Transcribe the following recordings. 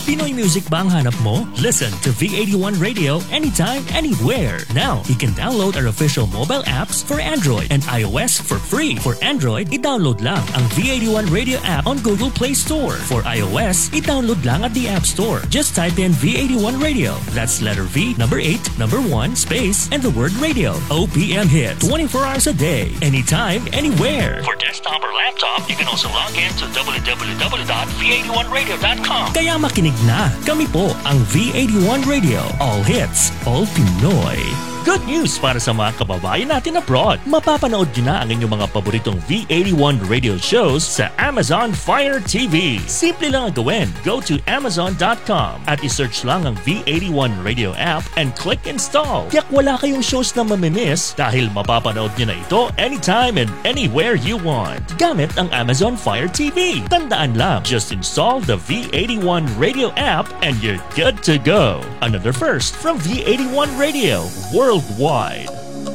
Pinoy music ba ang hanap mo? Listen to V81 Radio anytime, anywhere. Now, you can download our official mobile apps for Android and iOS for free. For Android, i-download lang ang V81 Radio app on Google Play Store. For iOS, i-download lang at the App Store. Just type in V81 Radio. That's letter V, number 8, number 1, space, and the word radio. OPM hits 24 hours a day, anytime, anywhere. For desktop or laptop, you can also log in to www.v81radio.com. Kaya makinig na. Kami po ang V81 Radio. All hits, all Pinoy. Good news para sa mga kababayan natin abroad. Mapapanood nyo na ang inyong mga paboritong V81 radio shows sa Amazon Fire TV. Simple lang ang gawin. Go to amazon.com at isearch lang ang V81 radio app and click install. Tiyak wala kayong shows na mamimiss dahil mapapanood nyo na ito anytime and anywhere you want. Gamit ang Amazon Fire TV. Tandaan lang, just install the V81 radio app and you're good to go. Another first from V81 Radio worldwide.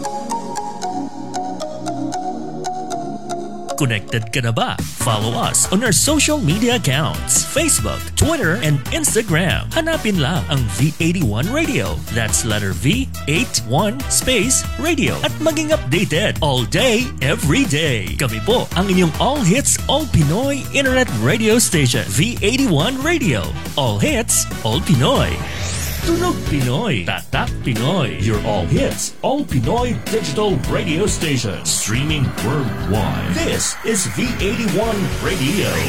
Connected ka na ba? Follow us on our social media accounts, Facebook, Twitter, and Instagram. Hanapin lang ang V81 Radio. That's letter V, 81, space, radio. At maging updated all day, every day. Kami po ang inyong all hits, all Pinoy internet radio station. V81 Radio. All hits, all Pinoy. Tunog Pinoy, Tatak Pinoy, your all hits, all Pinoy digital radio station, streaming worldwide. This is V81 Radio.